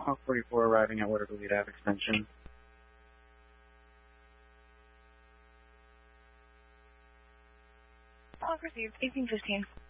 Hawk 44 arriving at Waterloo Lead Ave extension. Hawk received 1815.